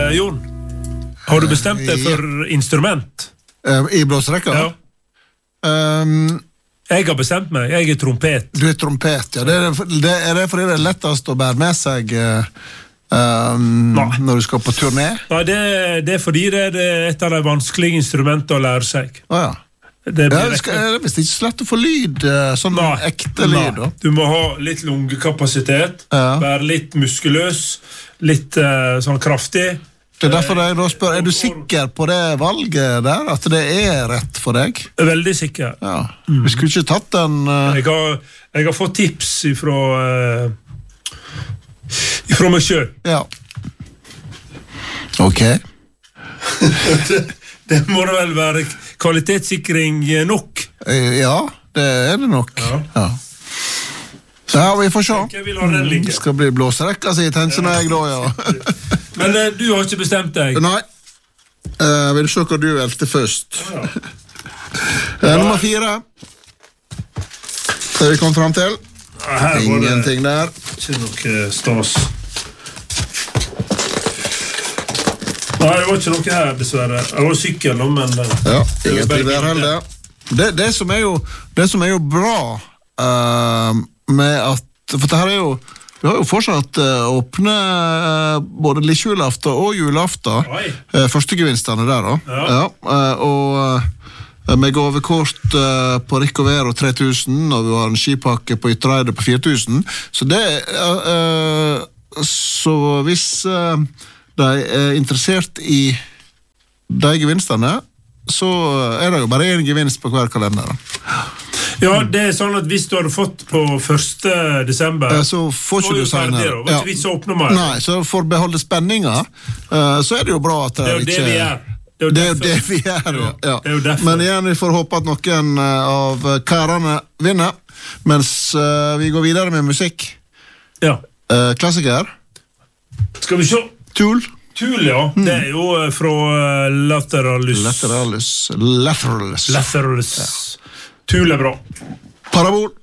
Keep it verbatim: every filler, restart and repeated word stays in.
uh, Jon? Har du bestemt deg for instrument? Uh, I blåserekka? Ja. Um, jeg har bestemt meg, jeg er trompet. Du er trompet, ja. Det er, det, er det fordi det er lettest å bære med seg uh, um, når du skal på turné? Nei, det, det er fordi det er et av de vanskelige instrumentene å lære seg. Å ja. Det, ja, det, skal, det er visst ikke så lett å få lyd, sånn Nei. ekte lyd. Da. Du må ha litt lungekapasitet, ja. Være litt muskuløs, litt uh, sånn kraftig. Det er derfor jeg da spør, er du sikker på det valget der, at det er rett for deg? Veldig sikker. Ja. Mm. Vi skulle ikke tatt den... Uh... Jeg, har, jeg har fått tips ifra, uh, ifra meg selv. Ja. Ok. det, det må det vel være kvalitetssikring nok? Ja, det er det nok. Ja. Ja. Ja, vi får se. Det skal bli blåserekka, sier tensen jeg da, ja. Men uh, du har ikke bestemt deg? Nei. Uh, vil du se hva du velte først? Ja. uh, nummer fire. Det vi kom frem til. Her Ingenting det, der. Ikke noe stas. Nei, det var ikke noe her, dessverre. Det var sykkel, men... Ja, ingenting der heller. Det, det, som er jo, det som er jo bra uh, med at... For det her er jo... Vi har jo fortsatt uh, åpne uh, både lillejulaften og julaften. Uh, første gevinstene der, da. Ja. Ja, uh, og uh, med gavekort uh, på Rick og Vero tre tusen, og vi har en skipakke på Ytreide på fire tusen. Så det... Uh, uh, så hvis... Uh, de er interessert i de gevinstene, så er det jo bare en gevinst på hver kalender. Ja, det er sånn at hvis du hadde fått på første desember, så får ikke du senere. Det var ikke vits å åpne mer. Nei, så for å beholde spenninga, så er det jo bra at det, det er jo ikke... det vi gjør. Det er jo det vi gjør, ja. Ja. Det er jo derfor. Men igjen, vi får håpe at noen av karene vinner, mens vi går videre med musikk. Ja. Klassiker. Skal vi se... Tool. Tool, ja. Mm. Det er jo fra Lateralus. Lateralus. Lateralus. Lateralus. Ja. Tool er bra. Parabol.